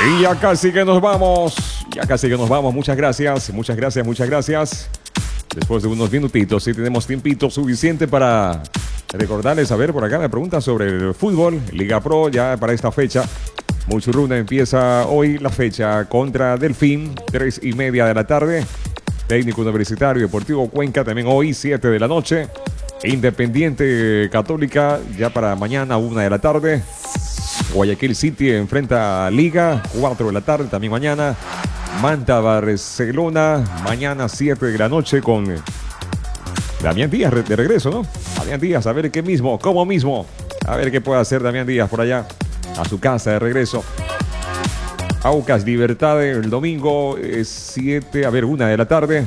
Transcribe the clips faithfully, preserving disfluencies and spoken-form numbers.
Y ya casi que nos vamos. Ya casi que nos vamos. Muchas gracias. Muchas gracias, muchas gracias. Después de unos minutitos, sí tenemos tiempito suficiente para recordarles. A ver, por acá me preguntan sobre el fútbol. Liga Pro ya para esta fecha. Muchurruna empieza hoy la fecha contra Delfín, tres y media de la tarde. Técnico Universitario Deportivo Cuenca también hoy, siete de la noche. Independiente Católica ya para mañana, una de la tarde. Guayaquil City enfrenta a Liga, cuatro de la tarde, también mañana. Manta Barcelona, mañana siete de la noche con Damián Díaz de regreso, ¿no? Damián Díaz, a ver qué mismo, cómo mismo. A ver qué puede hacer Damián Díaz por allá, a su casa de regreso. Aucas Libertad el domingo, es siete, a ver, una de la tarde.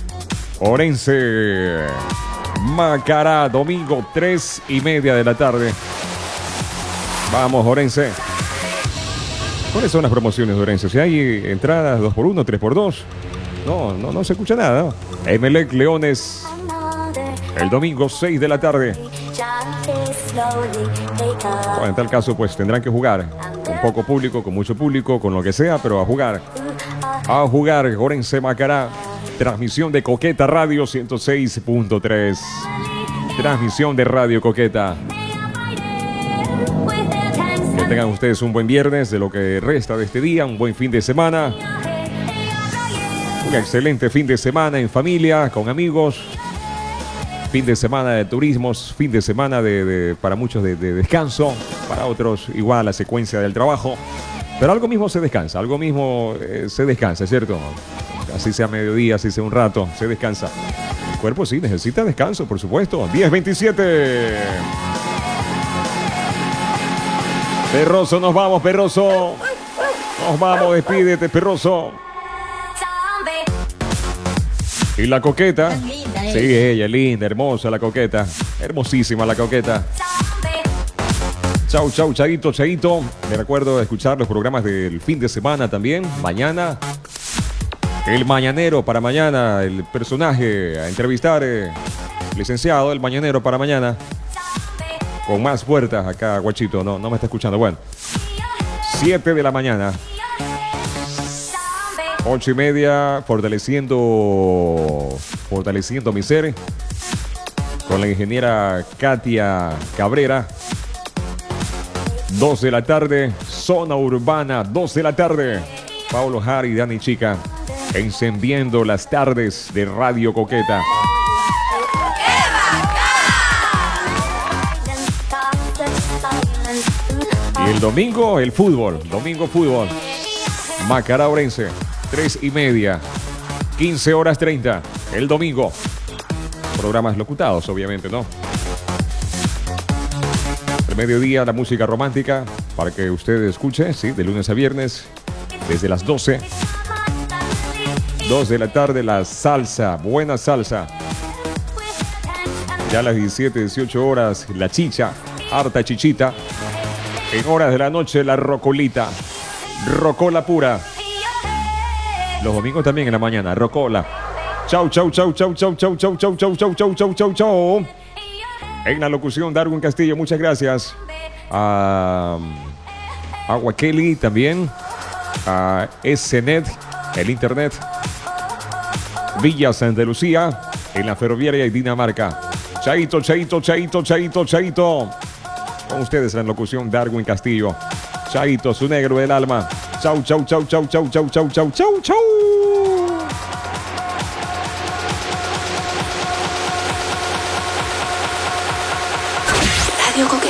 Orense Macará, domingo, tres y media de la tarde. Vamos, Orense. ¿Cuáles son las promociones de Orense? Si hay entradas dos por uno, tres por dos. No, no, no se escucha nada, ¿no? Emelec Leones. El domingo, seis de la tarde. Bueno, en tal caso, pues tendrán que jugar. Con poco público, con mucho público, con lo que sea, pero a jugar. A jugar, Orense Macará. Transmisión de Coqueta Radio ciento seis punto tres. Transmisión de Radio Coqueta. Que tengan ustedes un buen viernes de lo que resta de este día, un buen fin de semana. Un excelente fin de semana en familia, con amigos. Fin de semana de turismos, fin de semana de, de, para muchos de, de descanso, para otros igual la secuencia del trabajo. Pero algo mismo se descansa, algo mismo eh, se descansa, ¿cierto? Así sea mediodía, así sea un rato, se descansa. El cuerpo sí necesita descanso, por supuesto. diez veintisiete. Perroso, nos vamos, Perroso. Nos vamos, despídete, Perroso. Y la Coqueta. Sí, ella, linda, hermosa la Coqueta. Hermosísima la Coqueta. Chau, chau, chaito, chaito. Me recuerdo escuchar los programas del fin de semana también. Mañana. El Mañanero para mañana. El personaje a entrevistar. Eh, licenciado, el Mañanero para mañana. Con más puertas acá, Guachito. No, no me está escuchando. Bueno. siete de la mañana. Ocho y media. Fortaleciendo. Fortaleciendo mi ser. Con la ingeniera Katia Cabrera. Dos de la tarde. Zona Urbana. Dos de la tarde. Paulo Jari y Dani Chica. Encendiendo las tardes de Radio Coqueta. Y el domingo, el fútbol. Domingo, fútbol. Macará Orense. Tres y media. quince horas treinta. El domingo. Programas locutados, obviamente, ¿no? El mediodía, la música romántica. Para que usted escuche, sí, de lunes a viernes. Desde las doce. dos de la tarde, la salsa. Buena salsa. Ya a las diecisiete, dieciocho horas, la chicha. Harta chichita. En horas de la noche, la rocolita. Rocola pura. Los domingos también en la mañana, rocola. Chau, chau, chau, chau, chau, chau, chau, chau, chau, chau, chau, chau, chau, chau. En la locución, Darwin Castillo, muchas gracias. A Agua Kelly también. A S N E T, el internet. Villa Santa Lucía, en la ferroviaria y Dinamarca. Chaito, chaito, chaito, chaito, chaito. Con ustedes en la locución, Darwin Castillo. Chaito, su negro del alma. Chau, chau, chau, chau, chau, chau, chau, chau, chau, chau. Radio Coqueta.